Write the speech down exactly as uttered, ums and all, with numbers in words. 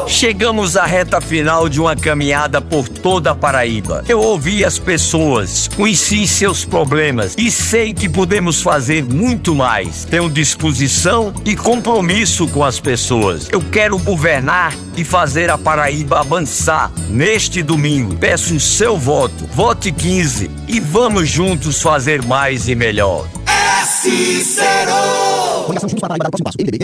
Chegamos à reta final de uma caminhada por toda a Paraíba. Eu ouvi as pessoas, conheci seus problemas e sei que podemos fazer muito mais. Tenho disposição e compromisso com as pessoas. Eu quero governar e fazer a Paraíba avançar. Neste domingo, peço o seu voto. Vote quinze e vamos juntos fazer mais e melhor. É Cícero! Coligação Juntos para a Paraíba, dá o próximo passo. M D B,